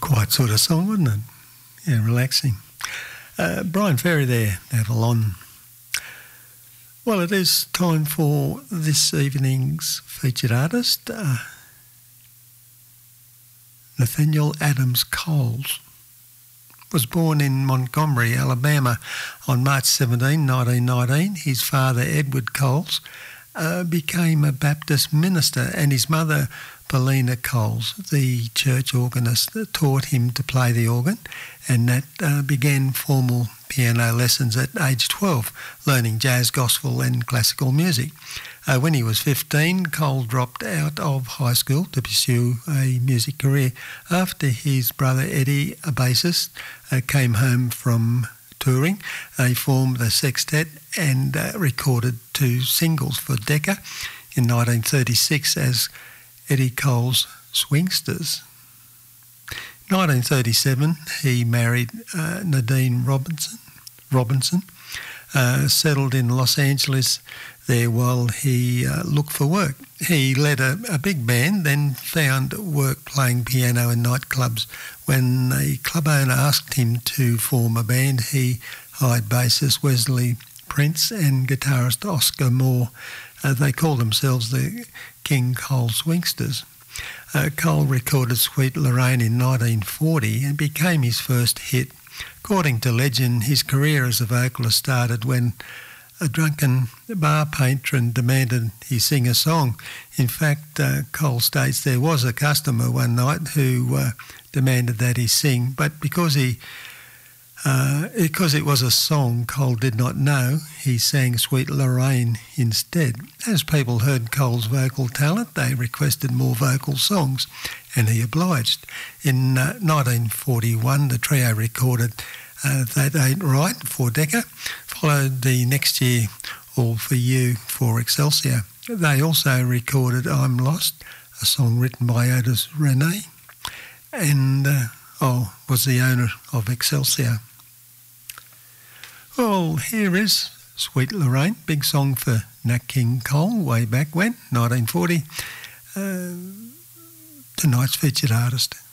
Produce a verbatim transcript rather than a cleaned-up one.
quiet sort of song, wasn't it? Yeah, relaxing. Uh, Brian Ferry there, Avalon. Well, it is time for this evening's featured artist, uh, Nathaniel Adams Coles. Was born in Montgomery, Alabama on March seventeenth, nineteen nineteen. His father, Edward Coles, uh, became a Baptist minister, and his mother, Paulina Coles, the church organist, taught him to play the organ, and that uh, began formal piano lessons at age twelve, learning jazz, gospel and classical music. Uh, when he was fifteen, Cole dropped out of high school to pursue a music career after his brother Eddie, a bassist, uh, came home from touring. They formed a sextet and uh, recorded two singles for Decca in nineteen thirty-six as Eddie Cole's Swingsters. nineteen thirty-seven, he married uh, Nadine Robinson, Robinson uh, settled in Los Angeles there while he uh, looked for work. He led a, a big band, then found work playing piano in nightclubs. When a club owner asked him to form a band, he hired bassist Wesley Prince and guitarist Oscar Moore. Uh, they called themselves the King Cole Swingsters. Uh, Cole recorded Sweet Lorraine in nineteen forty and became his first hit. According to legend, his career as a vocalist started when a drunken bar patron demanded he sing a song. In fact, uh, Cole states there was a customer one night who uh, demanded that he sing, but because he Uh, because it was a song Cole did not know, he sang Sweet Lorraine instead. As people heard Cole's vocal talent, they requested more vocal songs, and he obliged. In uh, nineteen forty-one, the trio recorded uh, That Ain't Right for Decca, followed the next year All For You for Excelsior. They also recorded I'm Lost, a song written by Otis Renee, and uh, oh, was the owner of Excelsior. Well, here is Sweet Lorraine, big song for Nat King Cole way back when, nineteen forty. Uh, tonight's featured artist.